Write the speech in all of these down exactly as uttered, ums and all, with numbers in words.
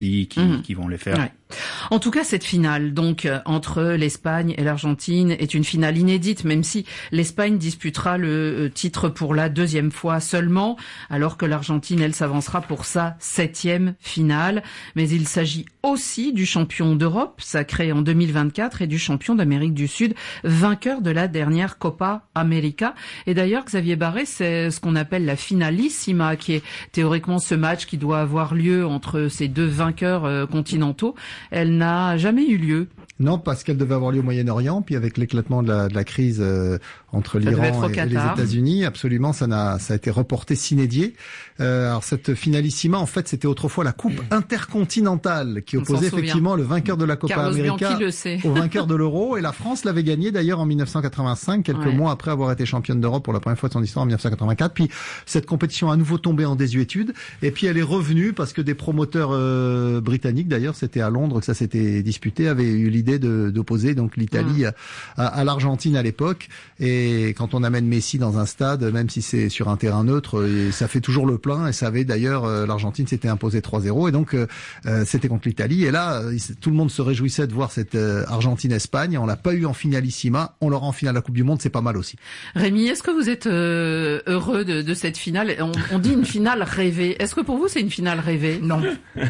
qui, mmh. qui vont les faire. Ouais. En tout cas, cette finale, donc, entre l'Espagne et l'Argentine, est une finale inédite, même si l'Espagne disputera le titre pour la deuxième fois seulement, alors que l'Argentine, elle, s'avancera pour sa septième finale. Mais il s'agit aussi du champion d'Europe, sacré en deux mille vingt-quatre, et du champion d'Amérique du Sud, vainqueur de la dernière Copa América. Et d'ailleurs, Xavier Barré, c'est ce qu'on appelle la finalissima, qui est théoriquement ce match qui doit avoir lieu entre ces deux vainqueurs euh, continentaux. Elle n'a jamais eu lieu. Non, parce qu'elle devait avoir lieu au Moyen-Orient, puis avec l'éclatement de la, de la crise euh, entre l'Iran et, et les États-Unis, absolument, ça n'a, ça a été reporté sine die. Euh, alors cette finalissima, en fait, c'était autrefois la Coupe intercontinentale qui opposait effectivement le vainqueur de la Copa Carlos América au vainqueur de l'Euro, et la France l'avait gagné d'ailleurs en mille neuf cent quatre-vingt-cinq, quelques ouais. mois après avoir été championne d'Europe pour la première fois de son histoire en mille neuf cent quatre-vingt-quatre. Puis cette compétition a à nouveau tombé en désuétude, et puis elle est revenue parce que des promoteurs euh, britanniques, d'ailleurs, c'était à Londres que ça s'était disputé, avaient eu l'idée de, d'opposer donc l'Italie mmh. à, à l'Argentine à l'époque. Et quand on amène Messi dans un stade, même si c'est sur un terrain neutre, ça fait toujours le plein. Et ça avait d'ailleurs, l'Argentine s'était imposée trois zéro, et donc euh, c'était contre l'Italie. Et là, tout le monde se réjouissait de voir cette euh, Argentine-Espagne. On l'a pas eu en finalissima, on l'aura en finale de la Coupe du Monde, c'est pas mal aussi. Rémi, est-ce que vous êtes euh, heureux de, de cette finale? on, on dit une finale rêvée. Est-ce que pour vous c'est une finale rêvée? Non.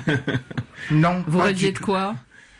Non. Vous rêviez de quoi?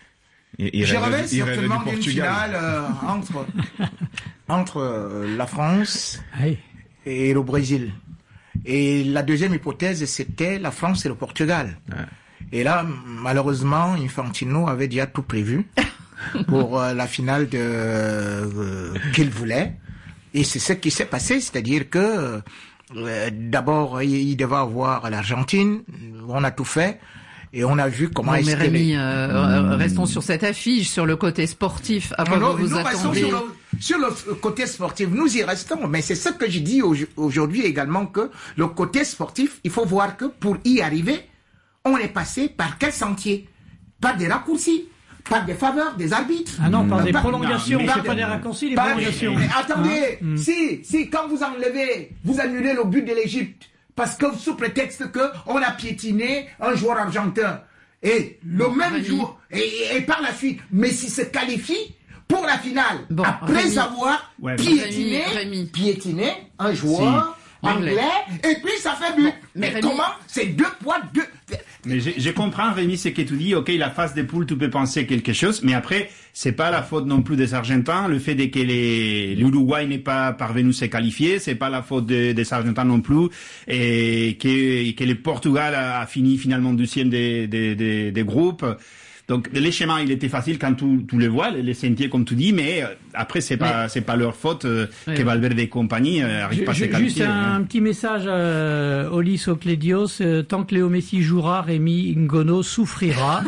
Je rêvais certainement d'une finale euh, entre entre euh, la France hey. et le Brésil. Et la deuxième hypothèse, c'était la France et le Portugal. Ouais. Et là, malheureusement, Infantino avait déjà tout prévu pour euh, la finale de euh, qu'il voulait. Et c'est ce qui s'est passé, c'est-à-dire que euh, d'abord, il devait avoir l'Argentine. On a tout fait. Et on a vu comment... Bon, mais Rémi, euh, restons sur cette affiche, sur le côté sportif. À quoi vous vous attendez? Sur le, sur le côté sportif, nous y restons. Mais c'est ce que je dis aujourd'hui également, que le côté sportif, il faut voir que pour y arriver, on est passé par quel sentier? Par des raccourcis, par des faveurs des arbitres. Ah non, par non, des pas, prolongations. Non, C'est pas des raccourcis, des par, prolongations. Mais, mais attendez, hein? si, si, quand vous enlevez, vous annulez le but de l'Égypte, parce que sous prétexte que on a piétiné un joueur argentin, et le bon, même Rémi. jour, et, et par la suite, Messi se qualifie pour la finale, bon, après Rémi. avoir ouais, piétiné, Rémi, Rémi. piétiné un joueur si. anglais, et puis ça fait but. Mais, mais comment? C'est deux poids, deux... Mais je, je comprends, Rémi, ce que tu dis. Ok, la phase des poules, tu peux penser quelque chose, mais après, c'est pas la faute non plus des Argentins. Le fait de que les, l'Uruguay n'est pas parvenu à se qualifier, c'est pas la faute de, des Argentins non plus, et que, que le Portugal a, a fini finalement deuxième des, des, des, des groupes. Donc, les schémas, il était facile quand tu, tu les vois, les sentiers, comme tu dis, mais après, c'est pas, mais, c'est pas leur faute euh, oui. que Valverde et compagnie euh, arrivent pas à se qualifier. Juste un, un petit message à Olis Oclédios. Euh, tant que Léo Messi jouera, Rémi Ngono souffrira.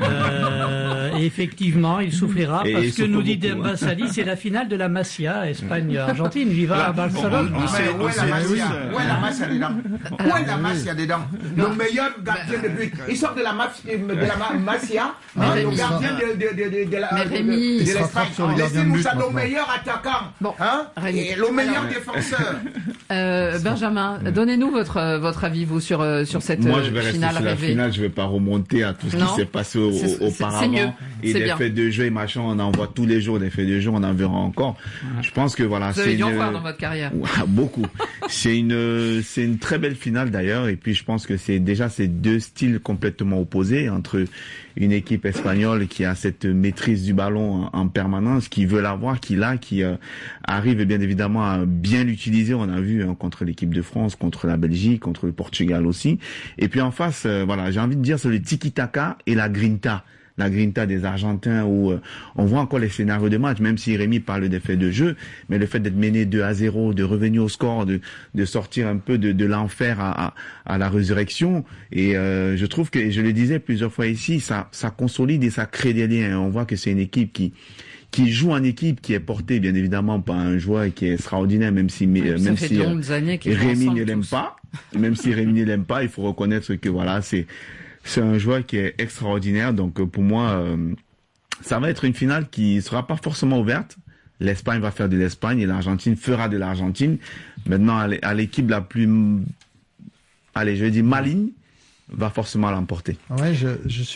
euh, et effectivement, il souffrira et parce que nous dit Demba Sali, c'est la finale de la Masia, Espagne-Argentine. Viva à Barcelone. Où est la Masia? Où est la Masia dedans? Où est la Masia dedans? Le meilleur gardien de but. Il sort de la Masia. Hein, le gardien de, de, de, de, de la de, de, de l'Espagne. Laissez-nous ça nos meilleurs attaquants. Bon, hein, et le meilleur défenseur. Euh, Benjamin, donnez-nous votre votre avis vous sur sur cette finale. Moi, je vais rester sur la finale. Je vais pas remonter à tout ce non. qui s'est passé au, au, auparavant. C'est mieux. Et c'est des bien. faits de jeu et machin, on en voit tous les jours. Des faits de jeu, on en verra encore. Ouais. Je pense que voilà. Vous avez dû en voir dans votre carrière. Ouais, beaucoup. c'est une c'est une très belle finale d'ailleurs. Et puis je pense que c'est déjà ces deux styles complètement opposés entre une équipe espagnole qui a cette maîtrise du ballon en, en permanence, qui veut l'avoir, qui l'a, qui euh, arrive bien évidemment à bien l'utiliser. On a vu hein, contre l'équipe de France, contre la Belgique, contre le Portugal aussi. Et puis en face, euh, voilà, j'ai envie de dire c'est le tiki-taka et la grinta. La grinta des Argentins où euh, on voit encore les scénarios de match, même si Rémi parle des faits de jeu, mais le fait d'être mené deux à zéro, de revenir au score, de, de sortir un peu de, de l'enfer à, à, à la résurrection. Et euh, je trouve que, je le disais plusieurs fois ici, ça, ça consolide et ça crée des liens. On voit que c'est une équipe qui qui joue en équipe, qui est portée bien évidemment par un joueur qui est extraordinaire, même si oui, même si euh, Rémi ne l'aime pas, même si Rémi ne l'aime pas, il faut reconnaître que voilà, c'est c'est un joueur qui est extraordinaire. Donc pour moi, euh, ça va être une finale qui sera pas forcément ouverte. L'Espagne va faire de l'Espagne et l'Argentine fera de l'Argentine. Maintenant, à l'équipe la plus, allez, je vais dire maligne, va forcément l'emporter. Ouais, je, je suis